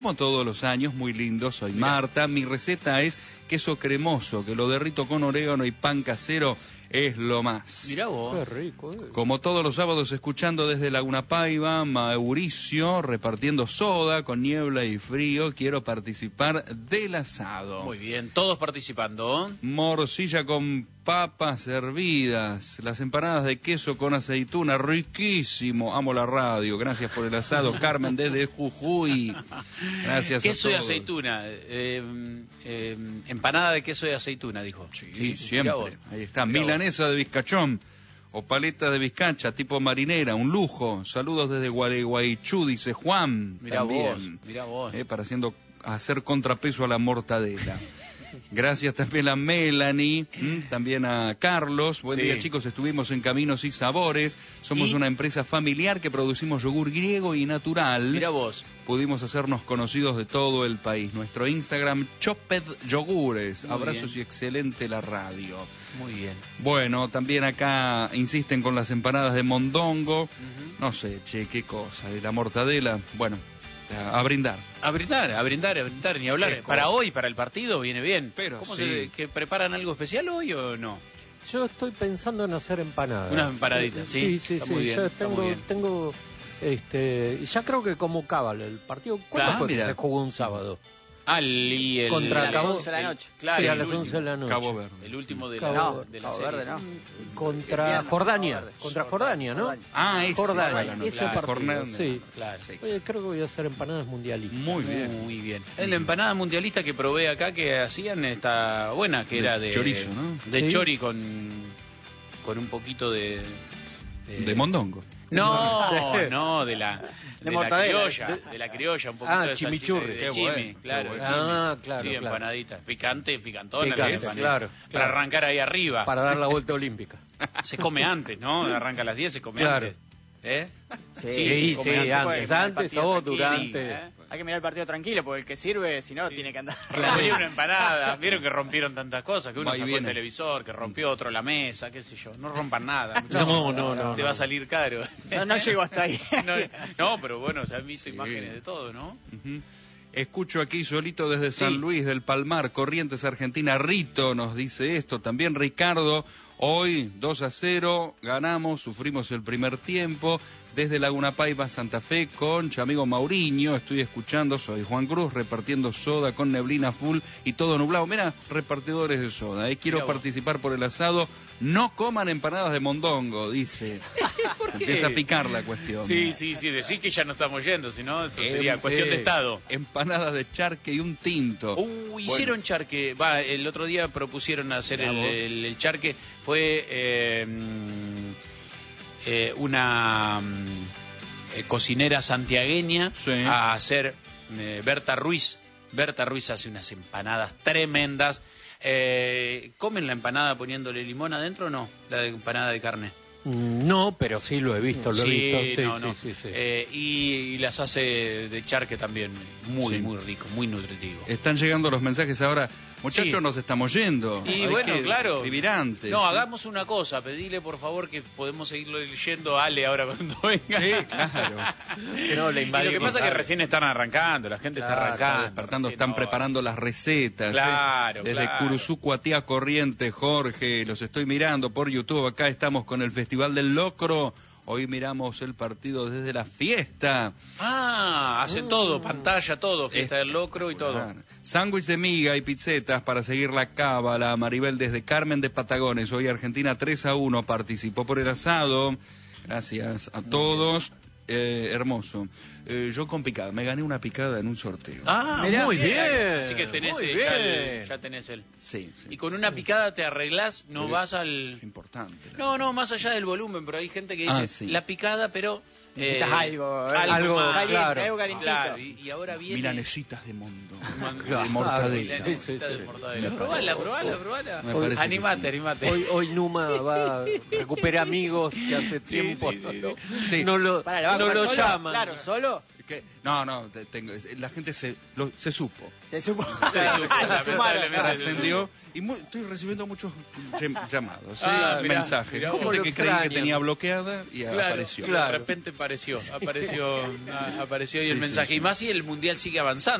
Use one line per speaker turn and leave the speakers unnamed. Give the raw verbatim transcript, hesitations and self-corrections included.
Como todos los años, muy lindo, soy Mirá. Marta. Mi receta es queso cremoso, que lo derrito con orégano y pan casero, es lo más.
Mirá vos.
Qué rico. Eh.
Como todos los sábados, escuchando desde Laguna Paiva, Mauricio, repartiendo soda con niebla y frío, quiero participar del asado.
Muy bien, todos participando.
Morcilla con papas hervidas, las empanadas de queso con aceituna, riquísimo. Amo la radio, gracias por el asado. Carmen desde Jujuy, gracias
queso
a todos.
Queso y aceituna, eh, eh, empanada de queso y aceituna, dijo.
Sí, sí, siempre. Ahí está, milanesa de bizcachón o paleta de bizcacha tipo marinera, un lujo. Saludos desde Gualeguaychú, dice Juan.
Mirá
también,
vos, mirá vos.
Eh, para haciendo, hacer contrapeso a la mortadela. Gracias también a Melanie, ¿m? También a Carlos. Buen sí. día, chicos. Estuvimos en Caminos y Sabores. Somos ¿Y? una empresa familiar que producimos yogur griego y natural.
Mira vos.
Pudimos hacernos conocidos de todo el país. Nuestro Instagram, Choped Yogures. Muy Abrazos bien. Y excelente la radio.
Muy bien.
Bueno, también acá insisten con las empanadas de mondongo. Uh-huh. No sé, che, qué cosa. Y la mortadela, bueno... A brindar.
A brindar, a brindar, a brindar, ni hablar. Eco. Para hoy, para el partido, viene bien.
Pero
¿Cómo
sí.
se, que preparan algo especial hoy o no?
Yo estoy pensando en hacer empanadas.
Unas empanaditas,
sí.
Sí,
sí,
está
sí.
Muy bien,
ya
está
tengo,
muy bien.
tengo, este, ya creo que como cábala el partido. ¿Cuándo
ah,
fue
mira.
que se jugó un sábado?
Ah, el, el,
Contra
a las once de la noche.
Claro,
sí, a
el
las
último.
once de la noche.
Cabo Verde.
El último de
Cabo,
la,
no,
de la
Cabo
serie.
Verde, ¿no?
Contra Jordania. Contra Jordania, ¿no?
Ah, ese.
Jordania.
Claro,
Ese
claro,
partido,
Jordania.
sí.
Claro.
Sí.
Oye, creo que voy a hacer empanadas mundialistas.
Muy bien.
Muy bien. La empanada mundialista que probé acá que hacían está buena, que
de
era de
chorizo, ¿no?
De
¿Sí?
chori con con un poquito de
De, de mondongo.
No, no, de la de,
de
la
mortadela.
criolla, de la criolla, un poquito
Ah,
de
chimichurri.
salsita, de,
Qué
de chimi,
bueno,
claro,
qué
de
bueno.
chimi.
Ah, claro,
Sí,
claro.
empanadita, picante, picantona,
Picante,
la empanada.
claro,
Para
claro.
arrancar ahí arriba.
Para dar la vuelta olímpica.
Se come antes, ¿no? Arranca a las diez, se come
Claro.
antes. ¿Eh?
Sí,
Sí,
se
sí,
come antes.
antes, antes o durante.
¿eh?
Hay que mirar el partido tranquilo, porque el que sirve, si no,
Sí.
tiene que andar.
Rompieron una empanada, vieron que rompieron tantas cosas, que uno
Va y
sacó el
viene.
televisor, que rompió otro la mesa, qué sé yo. No rompan nada.
No, no, no, no,
Te
no.
va a salir caro.
No, no llego hasta ahí.
No, no, pero bueno, se han visto
Sí.
imágenes de todo, ¿no?
Uh-huh. Escucho aquí solito desde San
Sí.
Luis del Palmar, Corrientes, Argentina. Rito nos dice esto. También Ricardo, hoy dos a cero, ganamos, sufrimos el primer tiempo. Desde Laguna Paiva, Santa Fe, con amigo Mauriño, estoy escuchando, soy Juan Cruz, repartiendo soda con neblina full y todo nublado. Mira, repartidores de soda, eh. quiero
Mirá vos.
participar por el asado. No coman empanadas de mondongo, dice.
¿Por qué?
Empieza a picar la cuestión.
Sí, sí, sí, decir que ya no estamos yendo, si no, esto
Eh,
sería
sí.
cuestión de estado.
Empanadas de charque y un tinto.
Uh, hicieron
Bueno.
charque, va, el otro día propusieron hacer el,
Bravo.
el- el charque, fue eh, mm, eh, una mm, eh, cocinera santiagueña
Sí.
a hacer, eh, Berta Ruiz, Berta Ruiz hace unas empanadas tremendas. Eh, ¿Comen la empanada poniéndole limón adentro o no? La de empanada de carne.
No, pero sí lo he visto, lo he visto. Sí,
no,
sí,
no.
sí, sí.
Eh, y, y las hace de charque también, muy,
Sí.
muy rico, muy nutritivo.
Están llegando los mensajes ahora. Muchachos,
Sí.
nos estamos yendo.
Y
Hay
bueno,
que
claro.
escribir antes.
No,
¿sí?
hagamos una cosa, pedile por favor que podemos seguirlo leyendo a Ale ahora cuando venga.
Sí, claro.
No, le
Y lo que
invadimos
pasa es que
algo.
recién están arrancando, la gente
Claro,
está arrancando.
Están despertando,
recién
están
ahora.
preparando las recetas.
Claro,
¿eh? Desde
claro.
Curuzú, Cuatía, Corrientes, Jorge, los estoy mirando por YouTube. Acá estamos con el Festival del Locro. Hoy miramos el partido desde la fiesta.
Ah, hacen todo, pantalla, todo, fiesta del locro y todo.
Claro. Sándwich de miga y pizzetas para seguir la cábala. Maribel desde Carmen de Patagones. Hoy Argentina tres a uno participó por el asado. Gracias a todos. Eh, hermoso. Eh, yo con picada, me gané una picada en un sorteo.
Ah,
Mirá,
muy
bien,
bien. Así que tenés,
muy
eh, ya,
bien.
el- ya tenés el...
Sí, sí.
Y con una picada te arreglás, no
Sí.
vas al...
Es importante.
No, no, más allá del volumen, pero hay gente que dice
Ah, sí.
la picada, pero...
Necesitas
eh,
algo, ¿eh?
algo,
más.
Caliente,
claro.
algo calentito.
Claro, y, y ahora viene...
Milanesitas de mundo.
Claro.
De mortadela.
Milanesitas
Sí, sí,
de
sí.
mortadela.
Me
Probala,
parece.
probala, probala.
Me parece que
Animate,
sí.
animate.
Hoy, hoy Numa va a recuperar amigos que hace tiempo
sí, sí,
no,
sí.
no lo,
Pará, ¿lo va a
no
comer
lo
solo?
llaman.
Claro, solo ¿Apareció?
Que- no, no, te- tengo, la gente se, lo- se supo.
Se supo.
Lamentablemente.
Se sumaron.
Trascendió y mu- estoy recibiendo muchos llam- llamados, ¿sí?
Ah, mirá,
mensajes.
mirá
Gente
vos.
que creí que
Extraño.
tenía bloqueada y
Claro,
apareció.
claro.
de repente apareció, apareció, ah, apareció ahí el
Sí, sí,
mensaje.
sí.
Y más si el mundial sigue avanzando.